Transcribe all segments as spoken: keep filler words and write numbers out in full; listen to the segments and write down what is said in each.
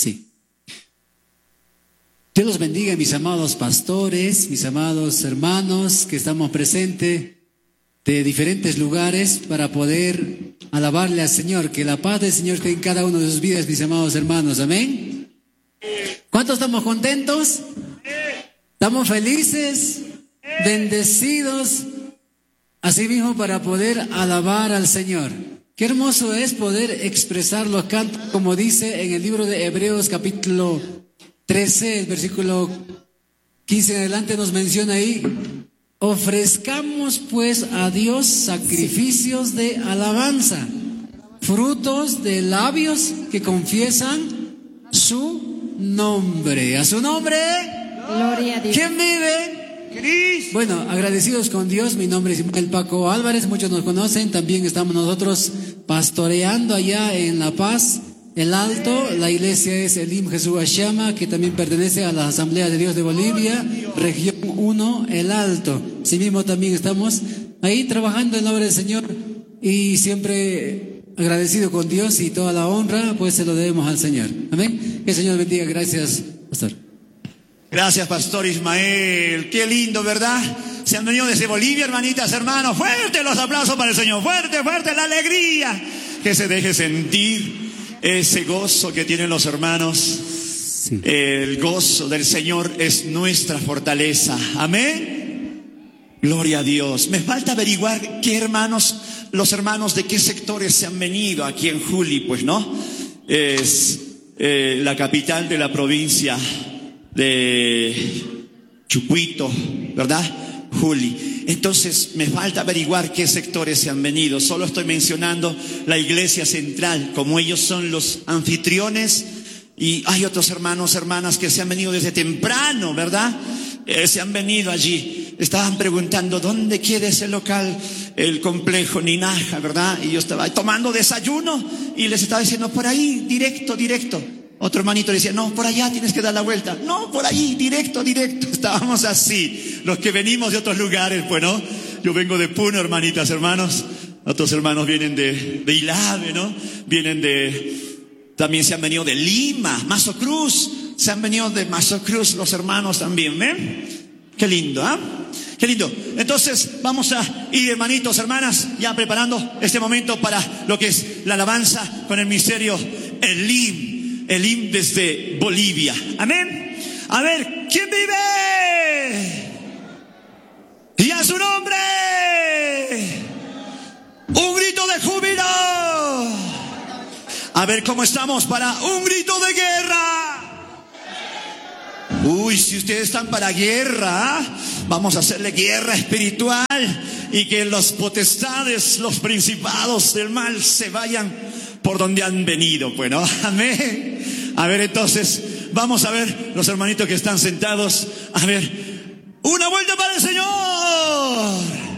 Sí. Dios los bendiga, mis amados pastores, mis amados hermanos que estamos presentes de diferentes lugares para poder alabarle al Señor. Que la paz del Señor esté en cada uno de sus vidas, mis amados hermanos. Amén. ¿Cuántos estamos contentos? ¿Estamos felices? Bendecidos. Asimismo, para poder alabar al Señor. Qué hermoso es poder expresar los cantos, como dice en el libro de Hebreos capítulo trece, el versículo quince en adelante nos menciona ahí: ofrezcamos pues a Dios sacrificios de alabanza, frutos de labios que confiesan su nombre. ¿A su nombre? Gloria a Dios. ¿Quién vive? Cristo. Bueno, agradecidos con Dios. Mi nombre es Ismael Paco Álvarez, muchos nos conocen. También estamos nosotros pastoreando allá en La Paz, El Alto. La iglesia es Elim Jesús Ashama, que también pertenece a la Asamblea de Dios de Bolivia, región uno, El Alto. Asimismo también estamos ahí trabajando en la obra del Señor y siempre agradecido con Dios, y toda la honra pues se lo debemos al Señor. Amén. Que el Señor bendiga. Gracias, pastor. Gracias, Pastor Ismael. Qué lindo, ¿verdad? Se han venido desde Bolivia, hermanitas, hermanos. Fuerte los aplausos para el Señor. Fuerte, fuerte la alegría. Que se deje sentir ese gozo que tienen los hermanos. Sí. El gozo del Señor es nuestra fortaleza. Amén. Gloria a Dios. Me falta averiguar qué hermanos, los hermanos de qué sectores se han venido aquí en Juli, pues, ¿no? Es eh, la capital de la provincia de Chucuito, ¿verdad? Juli. Entonces me falta averiguar qué sectores se han venido. Solo estoy mencionando la iglesia central, como ellos son los anfitriones, y hay otros hermanos, hermanas que se han venido desde temprano, ¿verdad? Eh, se han venido allí. Estaban preguntando dónde queda ese local, el complejo Ninaja, ¿verdad? Y yo estaba tomando desayuno y les estaba diciendo: por ahí, directo, directo. Otro hermanito le decía: no, por allá tienes que dar la vuelta. No, por ahí, directo, directo. Estábamos así, los que venimos de otros lugares, pues, ¿no? Yo vengo de Puno, hermanitas, hermanos. Otros hermanos vienen de, de Ilave, ¿no? Vienen de, también se han venido de Lima, Mazo Cruz. Se han venido de Mazo Cruz los hermanos también, ¿ven? Qué lindo, ¿ah? ¿eh? Qué lindo. Entonces vamos a ir, hermanitos, hermanas, ya preparando este momento para lo que es la alabanza con el ministerio Elim. Elim desde Bolivia. Amén. A ver, ¿quién vive? Y a su nombre un grito de júbilo. A ver cómo estamos para un grito de guerra. Uy, si ustedes están para guerra, vamos a hacerle guerra espiritual y que los potestades, los principados del mal se vayan por donde han venido, pues, ¿no? Amén. A ver, entonces, vamos a ver los hermanitos que están sentados. A ver, una vuelta para el Señor.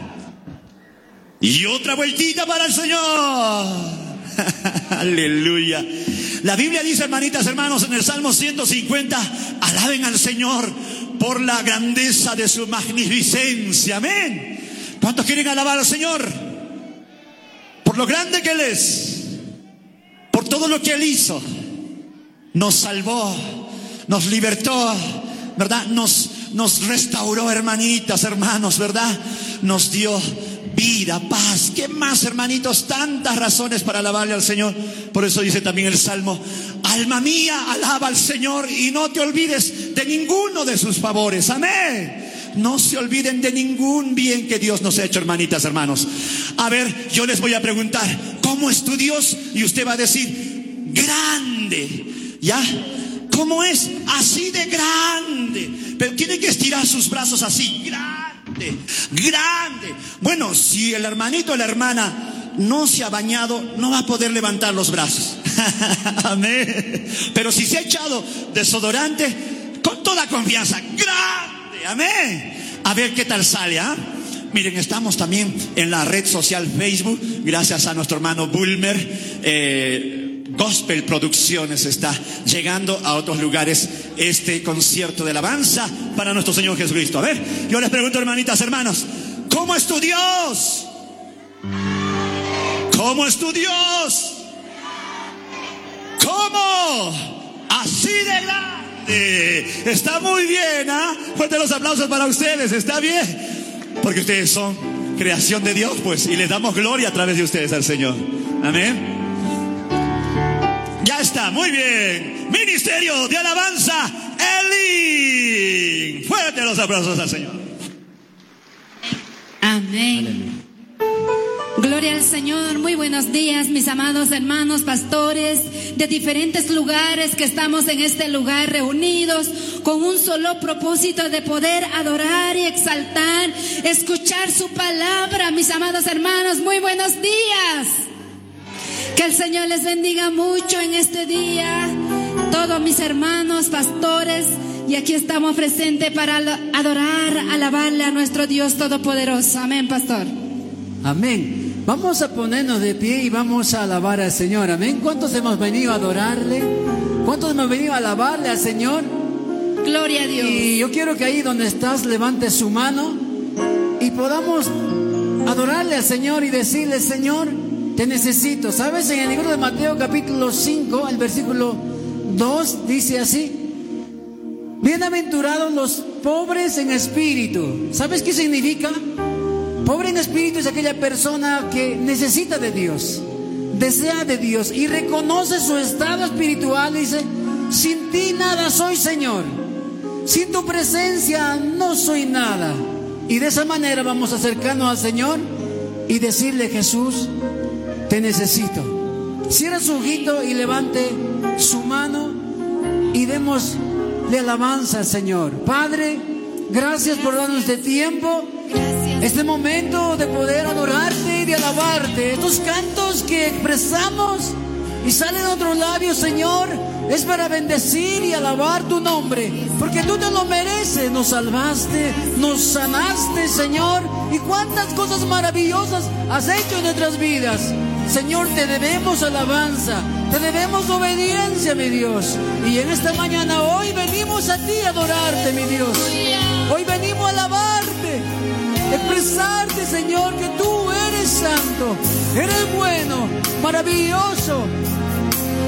Y otra vueltita para el Señor. Aleluya. La Biblia dice, hermanitas, hermanos, en el Salmo ciento cincuenta, alaben al Señor por la grandeza de su magnificencia. Amén. ¿Cuántos quieren alabar al Señor? Por lo grande que Él es. Por todo lo que Él hizo. Nos salvó, nos libertó, ¿verdad? Nos, nos restauró, hermanitas, hermanos, ¿verdad? Nos dio vida, paz. ¿Qué más, hermanitos? Tantas razones para alabarle al Señor. Por eso dice también el Salmo: alma mía, alaba al Señor y no te olvides de ninguno de sus favores. Amén. No se olviden de ningún bien que Dios nos ha hecho, hermanitas, hermanos. A ver, yo les voy a preguntar: ¿cómo es tu Dios? Y usted va a decir: grande. ¿Ya? ¿Cómo es? Así de grande. Pero tiene que estirar sus brazos así. Grande, grande. Bueno, si el hermanito o la hermana no se ha bañado, no va a poder levantar los brazos. Amén. Pero si se ha echado desodorante, con toda confianza, grande. Amén. A ver qué tal sale, ¿ah? ¿eh? Miren, estamos también en la red social Facebook, gracias a nuestro hermano Bulmer. Eh, Gospel Producciones está llegando a otros lugares este concierto de alabanza para nuestro Señor Jesucristo. A ver, yo les pregunto, hermanitas, hermanos, ¿cómo es tu Dios? ¿Cómo es tu Dios? ¿Cómo? así de grande. Está muy bien, ¿ah? ¿eh? Fuerte los aplausos para ustedes, ¿está bien? Porque ustedes son creación de Dios, pues, y les damos gloria a través de ustedes al Señor. Amén. Ya está, muy bien. Ministerio de Alabanza, Elín. Fuerte los aplausos al Señor. Amén. Aleluya. Gloria al Señor. Muy buenos días, mis amados hermanos pastores de diferentes lugares que estamos en este lugar reunidos con un solo propósito de poder adorar y exaltar, escuchar su palabra. Mis amados hermanos, muy buenos días. Que el Señor les bendiga mucho en este día, todos mis hermanos pastores, y aquí estamos presentes para adorar, alabarle a nuestro Dios Todopoderoso. Amén, pastor. Amén. Vamos a ponernos de pie y vamos a alabar al Señor. Amén. ¿Cuántos hemos venido a adorarle? ¿Cuántos hemos venido a alabarle al Señor? Gloria a Dios. Y yo quiero que ahí donde estás levante su mano y podamos adorarle al Señor y decirle: Señor, te necesito. ¿Sabes? En el libro de Mateo capítulo cinco, el versículo dos dice así: bienaventurados los pobres en espíritu. ¿Sabes qué significa? Pobre en espíritu es aquella persona que necesita de Dios, desea de Dios y reconoce su estado espiritual y dice: sin ti nada soy, Señor. Sin tu presencia no soy nada. Y de esa manera vamos a acercarnos al Señor y decirle: Jesús, te necesito. Cierra su ojito y levante su mano y démosle alabanza al Señor. Padre, gracias por darnos este tiempo, este momento de poder adorarte y de alabarte. Estos cantos que expresamos y salen de otros labios, Señor, es para bendecir y alabar tu nombre, porque tú te lo mereces. Nos salvaste, nos sanaste, Señor, y cuántas cosas maravillosas has hecho en nuestras vidas. Señor, te debemos alabanza, te debemos obediencia, mi Dios. Y en esta mañana, hoy venimos a ti a adorarte, mi Dios. Hoy venimos a alabarte, expresarte, Señor, que tú eres santo, eres bueno, maravilloso.